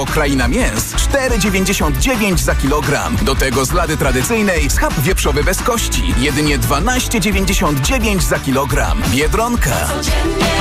bo kraina mięs 4,99 za kilogram. Do tego z lady tradycyjnej schab wieprzowy bez kości. Jedynie 12,99 za kilogram. Biedronka.